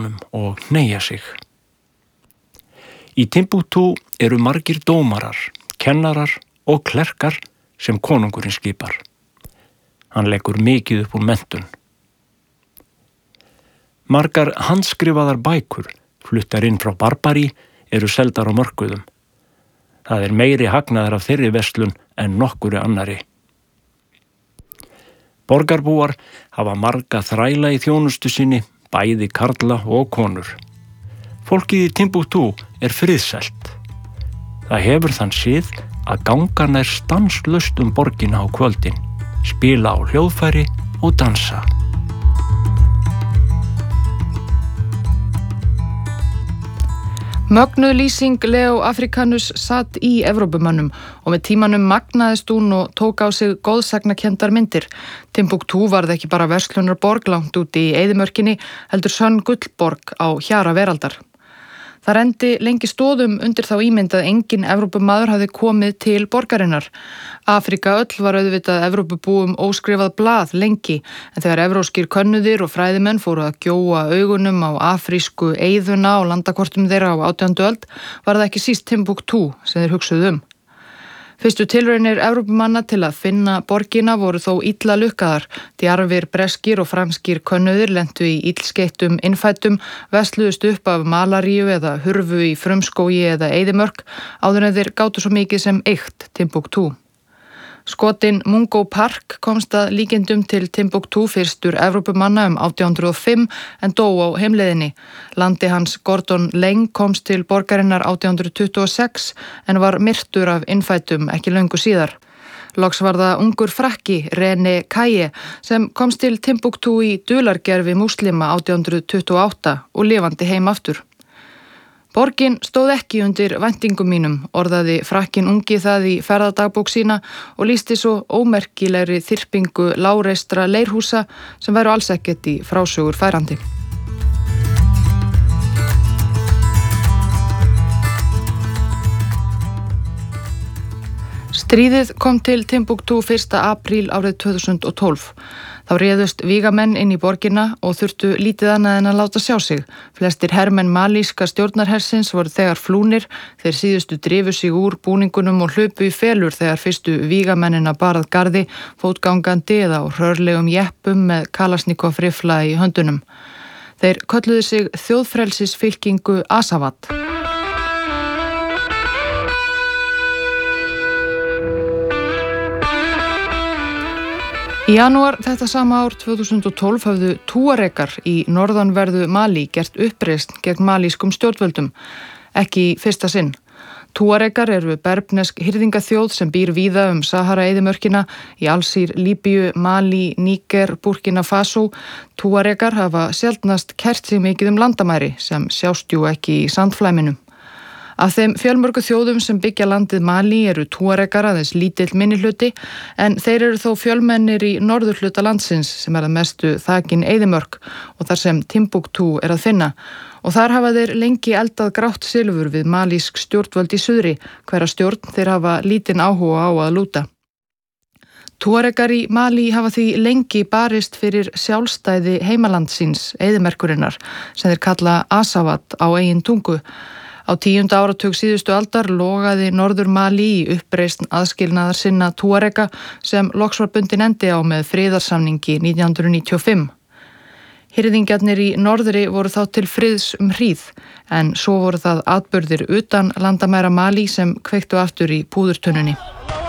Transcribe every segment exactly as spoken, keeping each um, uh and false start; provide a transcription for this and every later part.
dómum og hneigja sig. Í Timbuktu eru margir dómarar, kennarar og klerkar sem konungurinn skipar. Hann leggur mikið upp úr menntun. Margar handskrifaðar bækur fluttar inn frá Barbary eru seldar á mörkuðum. Það er meiri hagnaður af þeirri verslun en nokkuri annari. Borgarbúar hafa marga þræla í þjónustu sinni, bæði karla og konur. Fólkið í Timbuktu er friðsælt. Það hefur þann sið að ganga nær stanslaust um borgina á kvöldin, spila á hljóðfæri og dansa. Mögnuð lýsing Leo Africanus satt í Evrópumönnum og með tímanum magnaðist hún og tók á sig góðsagnakenndar myndir. Timbuktu varð ekki bara verslunarborg langt úti í eyðimörkinni, heldur sönn gullborg á hjara veraldar. Það renndi lengi stóðum undir þá ímynd að enginn Evrópumaður hafði komið til borgarinnar. Afrika öll var auðvitað Evrópubúum óskrifað blað lengi, en þegar evróskir könnuðir og fræðimenn fóru að gjóa augunum á afrísku eyðuna og landakortum þeirra á átjándu öld, var það ekki síst Timbuktu sem þeir hugsuðu um. Fyrstu tilraunir Evrópumanna til að finna borgina voru þó illa lukkaðar. Djarfir breskir og franskir könnuðir lentu í illskeittum innfættum, vesluðust upp af malaríu eða hurfu í frumskógi eða eyðimörk, áður en þeir gátu svo mikið sem eitt Timbuktu. Skotinn Mungo Park komst að líkindum til Timbuktu fyrstur Evrópumanna um átján hundruð og fimm en dó á heimleiðinni. Landi hans Gordon Laing komst til borgarinnar átján hundruð tuttugu og sex en var myrtur af innfættum ekki löngu síðar. Loks var það ungur frakki, René Caillé, sem komst til Timbuktu í dulargervi múslima átján hundruð tuttugu og átta og lifandi heim aftur. Borgin stóð ekki undir væntingum mínum, orðaði frakkin ungi það í ferðadagbók sína og lýsti svo ómerkilegri þyrpingu lágreistra leirhúsa sem væru alls ekkert í frásögur færandi. Stríðið kom til Timbuktu fyrsta apríl árið tvö þúsund og tólf. Þá réðust vígamenn inn í borgina og þurftu lítið annað en að láta sjá sig. Flestir hermenn malíska stjórnarhersins voru þegar flúnir, þeir síðustu drifu sig úr búningunum og hlupu í felur þegar fyrstu vígamennina barað garði, fótgangandi eða á hrörlegum jeppum með Kalashnikov rifla í höndunum. Þeir kölluðu sig þjóðfrelsisfylkingu Azawad. Í janúar þetta sama ár tvö þúsund og tólf höfðu Túaregar í norðanverðu Malí gert uppreisn gegn malískum stjórnvöldum. Ekki í fyrsta sinn. Túaregar eru berbnesk hirðingaþjóð sem býr víða um Sahara-eyðimörkina í Alsír, Líbíu, Malí, Níger, Burkina Faso. Túaregar hafa sjaldnast kært sig mikið um landamæri sem sjást jú ekki í sandflæminu. Af þeim fjölmörgu þjóðum sem byggja landið Malí eru Túaregar aðeins lítill minnihluti en þeir eru þó fjölmennir í norðurhluta landsins sem er að mestu þakin eyðimörk og þar sem Timbuktu er að finna. Og þar hafa þeir lengi eldað grátt silfur við malísk stjórnvöld í suðri, hverra stjórn þeir hafa lítinn áhuga á að lúta. Túaregar í Malí hafa því lengi barist fyrir sjálfstæði heimalandsins, eyðimerkurinnar, sem þeir kalla Azawad á eigin tungu. Á tíunda áratug síðustu aldar logaði Norður Malí í uppreisn aðskilnaðar sinna Túarega sem loks var bundin endi á með friðarsamningi nítján hundruð níutíu og fimm. Hirðingjarnir í norðri voru þá til friðs um hríð, en svo voru það atburðir utan landamæra Malí sem kveiktu aftur í púðurtunnunni.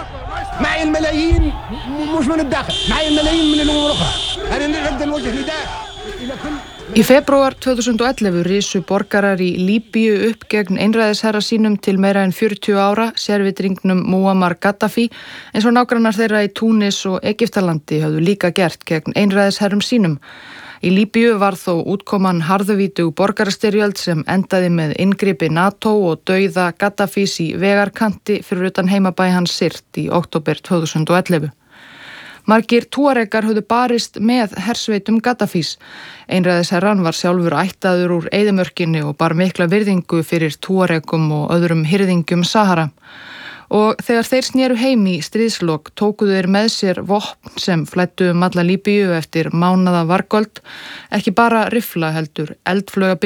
Í febrúar tvö þúsund og ellefu risu borgarar í Líbíu upp gegn einræðisherra sínum til meira en fjörutíu ára, sérvitringnum Muammar Gaddafi, eins og nágrannar þeirra í Túnis og Egyptalandi höfðu líka gert gegn einræðisherrum sínum. Í Líbíu var þó útkoman harðvítug borgarastyrjöld sem endaði með inngripi NATO og dauða Gaddafís í vegarkanti fyrir utan heimabæ hans Sirt í október tvö þúsund og ellefu. Margir Túaregar höfðu barist með hersveitum Gaddafís. Einræðisherran var sjálfur ættaður úr eyðimörkinni og bar mikla virðingu fyrir Túaregum og öðrum hirðingjum Sahara. Og þegar þeir snéru heim í stríðslok tóku þeir með sér vopn sem flæddu um alla Líbíu eftir mánaða vargöld, ekki bara rifla heldur eldflaugabyssur